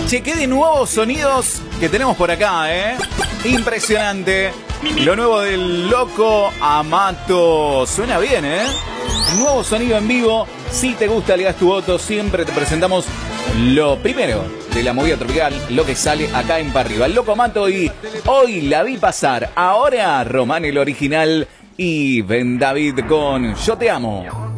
Che, qué de nuevos sonidos que tenemos por acá, ¿eh? Impresionante. Lo nuevo del Loco Amato. Suena bien, ¿eh? Nuevo sonido en vivo. Si te gusta, le das tu voto. Siempre te presentamos lo primero de la movida tropical, lo que sale acá en Pa' Arriba. El Loco Amato y Hoy la vi pasar. Ahora Román el original y Ben David con Yo te amo.